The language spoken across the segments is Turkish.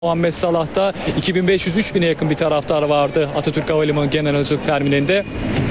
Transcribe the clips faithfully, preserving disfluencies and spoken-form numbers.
Muhammed Salah'ta iki bin beş yüz üç bine yakın bir taraftar vardı Atatürk Havalimanı Genel Hazırlık Terminalinde.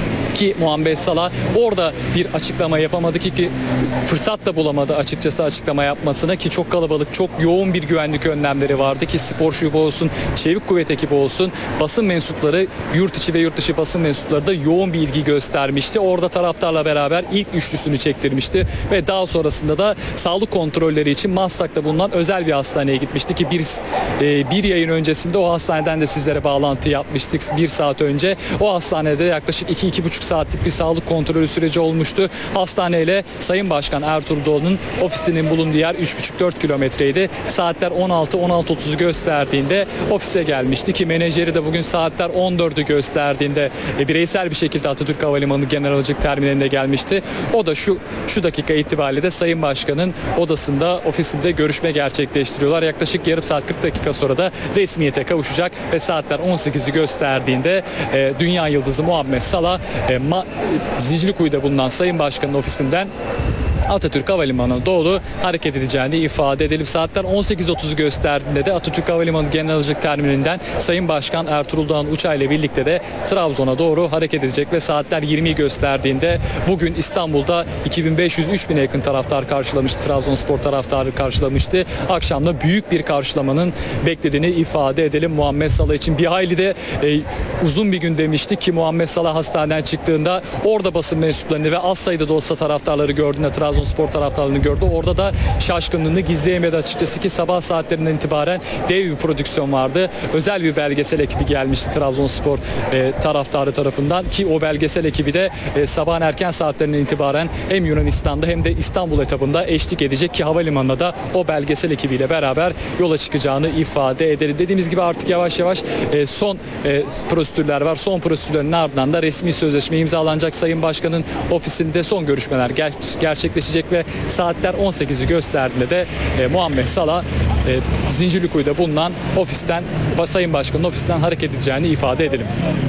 Ki Muhammed Salah orada bir açıklama yapamadı ki, ki fırsat da bulamadı açıkçası açıklama yapmasına, ki çok kalabalık, çok yoğun bir güvenlik önlemleri vardı ki spor şubu olsun, çevik kuvvet ekibi olsun, basın mensupları, yurt içi ve yurt dışı basın mensupları da yoğun bir ilgi göstermişti. Orada taraftarla beraber ilk üçlüsünü çektirmişti ve daha sonrasında da sağlık kontrolleri için Maslak'ta bulunan özel bir hastaneye gitmişti ki bir, e, bir yayın öncesinde o hastaneden de sizlere bağlantı yapmıştık bir saat önce. O hastanede yaklaşık iki iki buçuk saatlik bir sağlık kontrolü süreci olmuştu. Hastaneyle Sayın Başkan Ertuğrul Doğan'ın ofisinin bulunduğu yer üç buçuk dört kilometreydi. Saatler on altı on altı otuzu gösterdiğinde ofise gelmişti ki menajeri de bugün saatler on dördü gösterdiğinde e, bireysel bir şekilde Atatürk Havalimanı Genel Hazırlık Terminaline gelmişti. O da şu şu dakika itibariyle de Sayın Başkan'ın odasında, ofisinde görüşme gerçekleştiriyorlar. Yaklaşık yarım saat kırk dakika sonra da resmiyete kavuşacak ve saatler on sekizi gösterdiğinde e, dünya yıldızı Muhammed Salah e, Ma- Zincirlikuyu'da bulunan Sayın Başkan'ın ofisinden Atatürk Havalimanı'na doğru hareket edeceğini ifade edelim. Saatler on sekiz otuzu gösterdiğinde de Atatürk Havalimanı Genel Hazırlık Terminalinden Sayın Başkan Ertuğrul Doğan uçağıyla birlikte de Trabzon'a doğru hareket edecek ve saatler yirmiyi gösterdiğinde bugün İstanbul'da iki bin beş yüz üç bine yakın taraftar karşılamıştı. Trabzonspor taraftarı karşılamıştı. Akşamda büyük bir karşılamanın beklediğini ifade edelim Muhammed Salah için. Bir hayli de e, uzun bir gün demişti ki Muhammed Salah hastaneden çıktığında orada basın mensuplarını ve az sayıda da olsa taraftarları gördüğünde, Trabzonspor taraftarlarını gördü. Orada da şaşkınlığını gizleyemedi açıkçası ki sabah saatlerinden itibaren dev bir prodüksiyon vardı. Özel bir belgesel ekibi gelmişti Trabzonspor e, taraftarı tarafından ki o belgesel ekibi de e, sabahın erken saatlerinden itibaren hem Yunanistan'da hem de İstanbul etabında eşlik edecek ki havalimanına da o belgesel ekibiyle beraber yola çıkacağını ifade edelim. Dediğimiz gibi artık yavaş yavaş e, son e, prosedürler var. Son prosedürlerin ardından da resmi sözleşme imzalanacak. Sayın Başkan'ın ofisinde son görüşmeler ger gerçekleşecek ve saatler on sekizi gösterdiğinde de e, Muhammed Salah e, Zincirlikuyu'da bulunan ofisten, Sayın Başkan'ın ofisinden hareket edeceğini ifade edelim.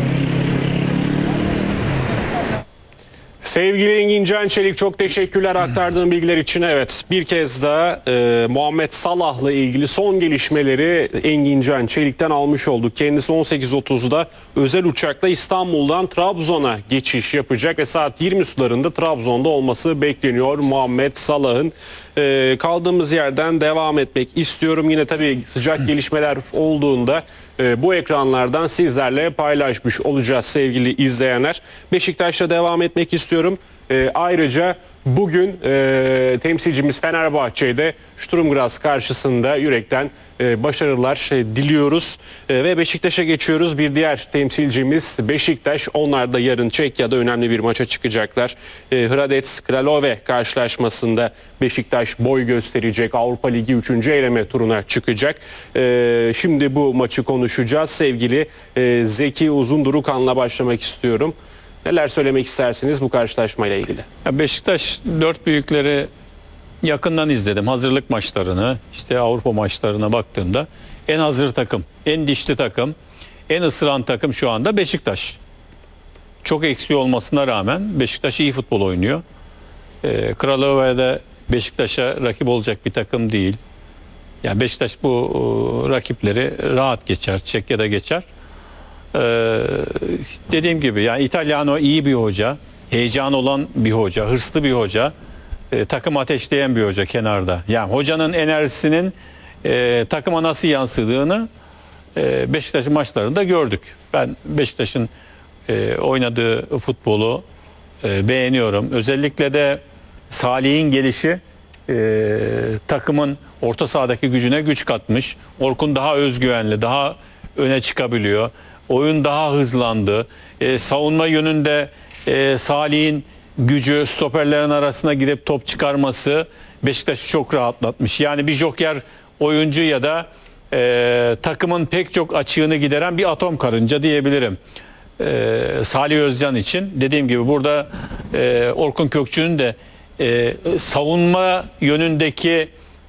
Sevgili Engin Can Çelik, çok teşekkürler aktardığın bilgiler için. Evet, bir kez daha e, Muhammed Salah'la ilgili son gelişmeleri Engin Can Çelik'ten almış olduk. Kendisi on sekiz otuzda özel uçakla İstanbul'dan Trabzon'a geçiş yapacak ve saat yirmi sularında Trabzon'da olması bekleniyor Muhammed Salah'ın. E, kaldığımız yerden devam etmek istiyorum. Yine tabii sıcak gelişmeler olduğunda e, bu ekranlardan sizlerle paylaşmış olacağız sevgili izleyenler. Beşiktaş'la devam etmek istiyorum. E, ayrıca bugün e, temsilcimiz Fenerbahçe'de Sturm Graz karşısında yürekten e, başarılar e, diliyoruz. E, ve Beşiktaş'a geçiyoruz. Bir diğer temsilcimiz Beşiktaş. Onlar da yarın Çekya'da önemli bir maça çıkacaklar. E, Hradec Kralove karşılaşmasında Beşiktaş boy gösterecek. Avrupa Ligi üçüncü eleme turuna çıkacak. E, şimdi bu maçı konuşacağız. Sevgili e, Zeki Uzundurukan'la başlamak istiyorum. Neler söylemek istersiniz bu karşılaşmayla ilgili? Ya Beşiktaş dört büyükleri yakından izledim. Hazırlık maçlarını, işte Avrupa maçlarına baktığımda en hazır takım, en dişli takım, en ısıran takım şu anda Beşiktaş. Çok eksiği olmasına rağmen Beşiktaş iyi futbol oynuyor. Ee, Kralove'de Beşiktaş'a rakip olacak bir takım değil. Yani Beşiktaş bu o, rakipleri rahat geçer, Çekya'da geçer. Ee, dediğim gibi yani İtalyano iyi bir hoca, heyecan olan bir hoca, hırslı bir hoca, e, takım ateşleyen bir hoca kenarda. Yani hocanın enerjisinin e, takıma nasıl yansıdığını e, Beşiktaş'ın maçlarında gördük. Ben Beşiktaş'ın e, oynadığı futbolu e, beğeniyorum. Özellikle de Salih'in gelişi e, takımın orta sahadaki gücüne güç katmış. Orkun daha özgüvenli, daha öne çıkabiliyor. Oyun daha hızlandı. E, savunma yönünde e, Salih'in gücü, stoperlerin arasına gidip top çıkarması Beşiktaş'ı çok rahatlatmış. Yani bir joker oyuncu ya da e, takımın pek çok açığını gideren bir atom karınca diyebilirim. E, Salih Özcan için. Dediğim gibi burada e, Orkun Kökçü'nün de e, savunma yönündeki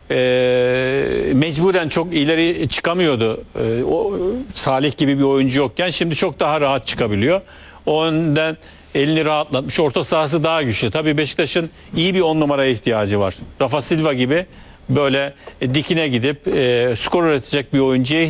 E, mecburen çok ileri çıkamıyordu. E, o Salih gibi bir oyuncu yokken şimdi çok daha rahat çıkabiliyor. O yönden elini rahatlatmış. Orta sahası daha güçlü. Tabii Beşiktaş'ın iyi bir on numaraya ihtiyacı var. Rafa Silva gibi böyle dikine gidip e, skor üretecek bir oyuncuya